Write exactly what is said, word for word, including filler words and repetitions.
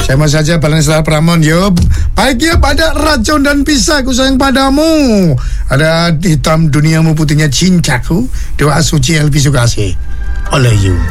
Sama saja Balansar Pramon. Yo, baiknya pada racun dan pisah ku sayang padamu. Ada hitam duniamu, putihnya cintaku. Doa suci Elvi Sukasih. Oleh you.